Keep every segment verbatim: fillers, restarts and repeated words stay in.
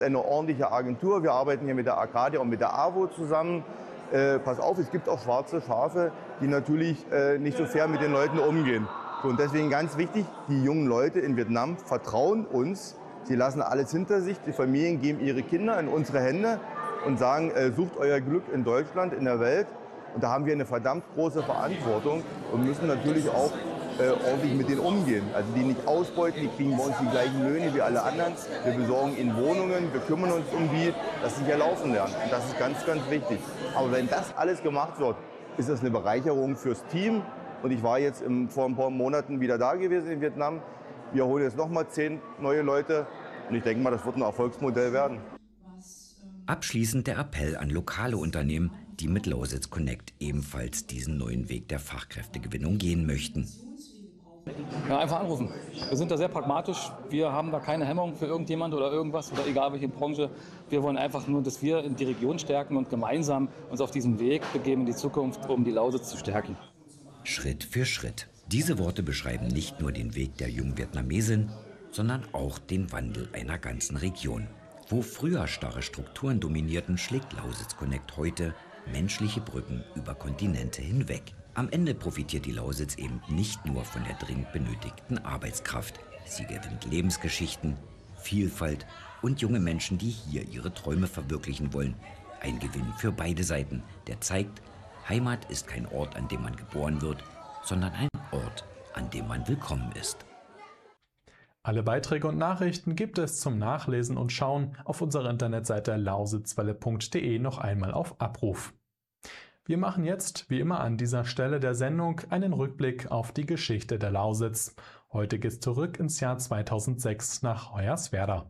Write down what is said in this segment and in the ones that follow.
Eine ordentliche Agentur. Wir arbeiten hier mit der Arcadia und mit der AWO zusammen. Äh, pass auf, es gibt auch schwarze Schafe, die natürlich äh, nicht so fair mit den Leuten umgehen. So, und deswegen ganz wichtig, die jungen Leute in Vietnam vertrauen uns. Sie lassen alles hinter sich. Die Familien geben ihre Kinder in unsere Hände und sagen, äh, sucht euer Glück in Deutschland, in der Welt. Und da haben wir eine verdammt große Verantwortung und müssen natürlich auch äh, ordentlich mit denen umgehen. Also die nicht ausbeuten, die kriegen bei uns die gleichen Löhne wie alle anderen. Wir besorgen ihnen Wohnungen, wir kümmern uns um die, dass sie hier laufen lernen. Und das ist ganz, ganz wichtig. Aber wenn das alles gemacht wird, ist das eine Bereicherung fürs Team. Und ich war jetzt im, vor ein paar Monaten wieder da gewesen in Vietnam. Wir holen jetzt noch mal zehn neue Leute. Und ich denke mal, das wird ein Erfolgsmodell werden. Abschließend der Appell an lokale Unternehmen, die mit Lausitz Connect ebenfalls diesen neuen Weg der Fachkräftegewinnung gehen möchten. Ja, einfach anrufen. Wir sind da sehr pragmatisch. Wir haben da keine Hemmung für irgendjemand oder irgendwas oder egal welche Branche. Wir wollen einfach nur, dass wir die Region stärken und gemeinsam uns auf diesen Weg begeben in die Zukunft, um die Lausitz zu stärken. Schritt für Schritt. Diese Worte beschreiben nicht nur den Weg der jungen Vietnamesin, sondern auch den Wandel einer ganzen Region. Wo früher starre Strukturen dominierten, schlägt Lausitz Connect heute menschliche Brücken über Kontinente hinweg. Am Ende profitiert die Lausitz eben nicht nur von der dringend benötigten Arbeitskraft. Sie gewinnt Lebensgeschichten, Vielfalt und junge Menschen, die hier ihre Träume verwirklichen wollen. Ein Gewinn für beide Seiten, der zeigt, Heimat ist kein Ort, an dem man geboren wird, sondern ein Ort, an dem man willkommen ist. Alle Beiträge und Nachrichten gibt es zum Nachlesen und Schauen auf unserer Internetseite lausitzwelle punkt de noch einmal auf Abruf. Wir machen jetzt, wie immer an dieser Stelle der Sendung, einen Rückblick auf die Geschichte der Lausitz. Heute geht's zurück ins Jahr zweitausendsechs nach Hoyerswerda.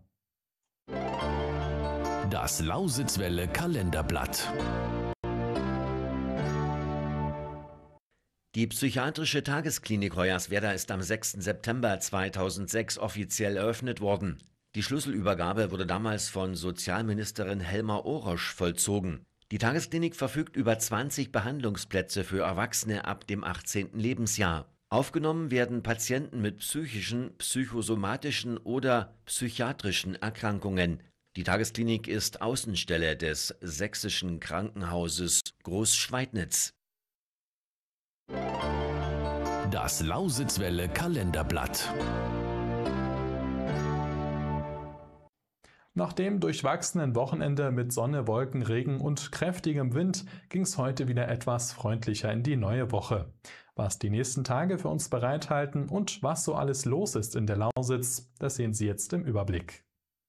Das Lausitzwelle Kalenderblatt. Die psychiatrische Tagesklinik Hoyerswerda ist am sechsten September zweitausendsechs offiziell eröffnet worden. Die Schlüsselübergabe wurde damals von Sozialministerin Helma Orosch vollzogen. Die Tagesklinik verfügt über zwanzig Behandlungsplätze für Erwachsene ab dem achtzehnten Lebensjahr. Aufgenommen werden Patienten mit psychischen, psychosomatischen oder psychiatrischen Erkrankungen. Die Tagesklinik ist Außenstelle des Sächsischen Krankenhauses Großschweidnitz. Das Lausitzwelle Kalenderblatt. Nach dem durchwachsenen Wochenende mit Sonne, Wolken, Regen und kräftigem Wind ging es heute wieder etwas freundlicher in die neue Woche. Was die nächsten Tage für uns bereithalten und was so alles los ist in der Lausitz, das sehen Sie jetzt im Überblick.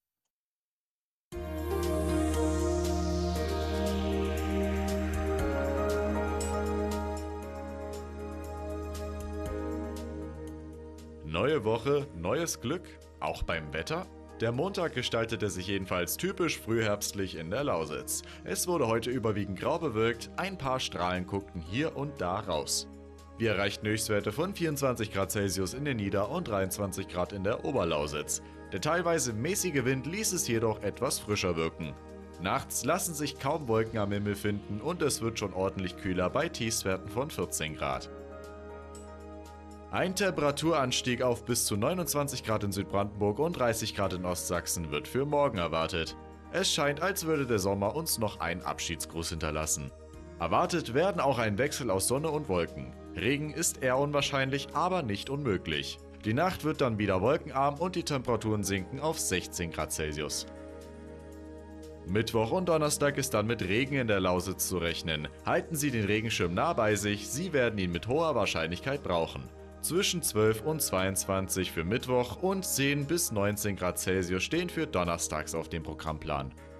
Neue Woche, neues Glück, auch beim Wetter? Der Montag gestaltete sich jedenfalls typisch frühherbstlich in der Lausitz. Es wurde heute überwiegend grau bewölkt, ein paar Strahlen guckten hier und da raus. Wir erreichten Höchstwerte von vierundzwanzig Grad Celsius in der Nieder- und dreiundzwanzig Grad in der Oberlausitz. Der teilweise mäßige Wind ließ es jedoch etwas frischer wirken. Nachts lassen sich kaum Wolken am Himmel finden und es wird schon ordentlich kühler bei Tiefstwerten von vierzehn Grad. Ein Temperaturanstieg auf bis zu neunundzwanzig Grad in Südbrandenburg und dreißig Grad in Ostsachsen wird für morgen erwartet. Es scheint, als würde der Sommer uns noch einen Abschiedsgruß hinterlassen. Erwartet werden auch ein Wechsel aus Sonne und Wolken. Regen ist eher unwahrscheinlich, aber nicht unmöglich. Die Nacht wird dann wieder wolkenarm und die Temperaturen sinken auf sechzehn Grad Celsius. Mittwoch und Donnerstag ist dann mit Regen in der Lausitz zu rechnen. Halten Sie den Regenschirm nah bei sich, Sie werden ihn mit hoher Wahrscheinlichkeit brauchen. Zwischen zwölf und zweiundzwanzig für Mittwoch und zehn bis neunzehn Grad Celsius stehen für donnerstags auf dem Programmplan.